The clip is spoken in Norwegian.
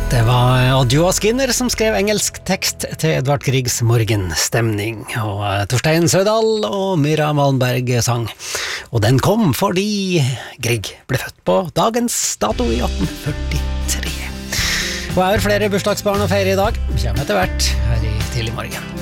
Det var Oddjo Skinner som skrev engelsk tekst til Edvard Griegs Morgenstemning, og Torstein Sødal og Myra Malmberg sang. Og den kom fordi Grieg ble født på dagens dato i 1843. Og jeg har flere bursdagsbarn å feire i dag, kommer etter hvert her i Tidlig Morgen.